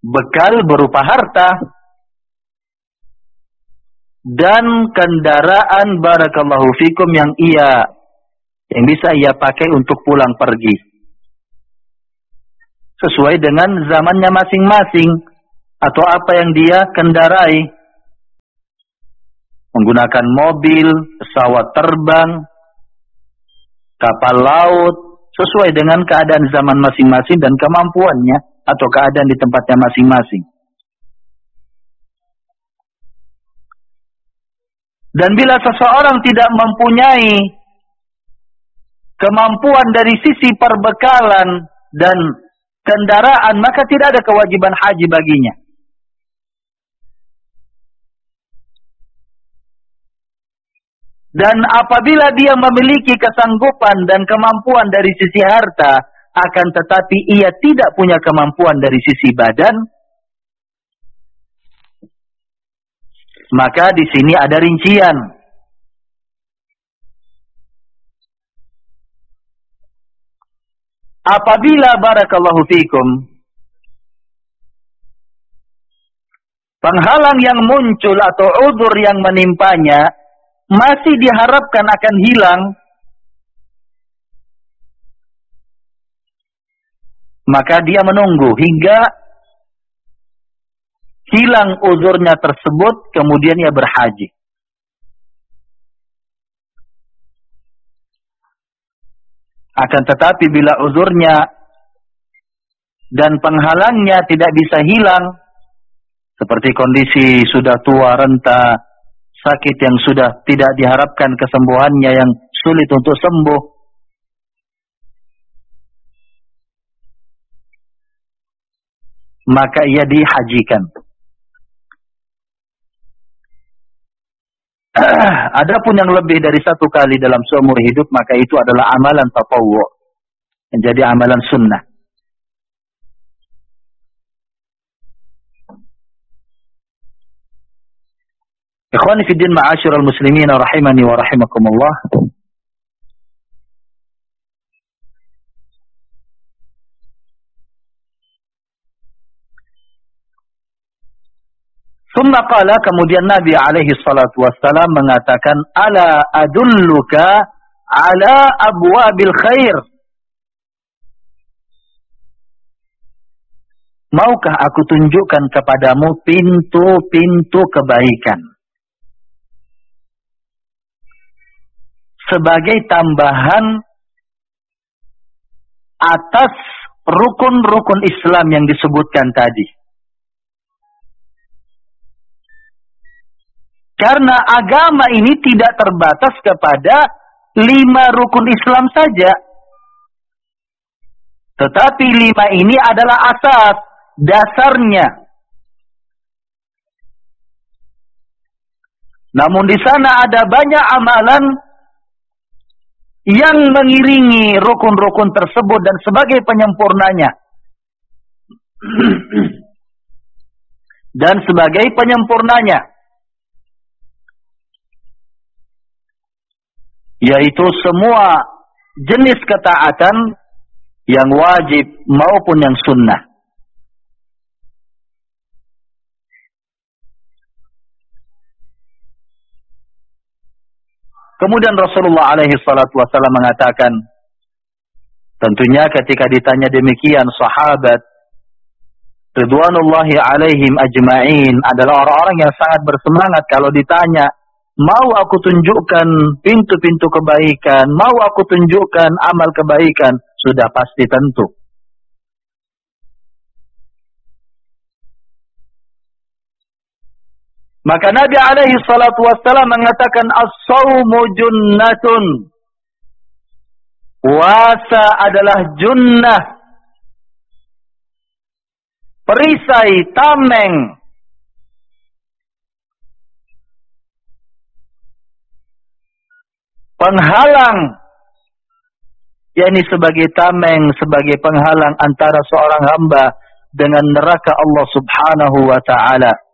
bekal berupa harta dan kendaraan barakallahu fikum yang bisa ia pakai untuk pulang pergi sesuai dengan zamannya masing-masing atau apa yang dia kendarai, menggunakan mobil, pesawat terbang, kapal laut, sesuai dengan keadaan zaman masing-masing dan kemampuannya atau keadaan di tempatnya masing-masing. Dan bila seseorang tidak mempunyai kemampuan dari sisi perbekalan dan kendaraan, maka tidak ada kewajiban haji baginya. Dan apabila dia memiliki kesanggupan dan kemampuan dari sisi harta, akan tetapi ia tidak punya kemampuan dari sisi badan, maka di sini ada rincian. Apabila barakallahu fikum penghalang yang muncul atau udzur yang menimpanya masih diharapkan akan hilang, maka dia menunggu hingga hilang uzurnya tersebut, kemudian ia berhaji. Akan tetapi bila uzurnya dan penghalangnya tidak bisa hilang, seperti kondisi sudah tua renta, sakit yang sudah tidak diharapkan kesembuhannya, yang sulit untuk sembuh, maka ia dihajikan. Adapun yang lebih dari satu kali dalam seumur hidup, maka itu adalah amalan tatawwu, menjadi amalan sunnah. Ikhwani fi din, ma'asyiral muslimin rahimani wa rahimakumullah. Summa qala, kemudian Nabi alaihi salatu wassalam mengatakan, ala adulluka ala abwabil khair. Maukah aku tunjukkan kepadamu pintu-pintu kebaikan? Sebagai tambahan atas rukun-rukun Islam yang disebutkan tadi. Karena agama ini tidak terbatas kepada 5 rukun Islam saja. Tetapi 5 ini adalah asas, dasarnya. Namun di sana ada banyak amalan yang mengiringi rukun-rukun tersebut dan sebagai penyempurnanya. Dan sebagai penyempurnanya, yaitu semua jenis ketaatan yang wajib maupun yang sunnah. Kemudian Rasulullah alaihi salatu wasallam mengatakan, tentunya ketika ditanya demikian, sahabat ridwanullahi alaihim ajma'in adalah orang-orang yang sangat bersemangat kalau ditanya, mau aku tunjukkan pintu-pintu kebaikan, mau aku tunjukkan amal kebaikan, sudah pasti tentu. Maka Nabi alaihi salatu wassalam mengatakan, as-sawmu junnatun. Puasa adalah junnah. Perisai, tameng. Penghalang, yakni sebagai tameng, sebagai penghalang antara seorang hamba dengan neraka Allah subhanahu wa ta'ala.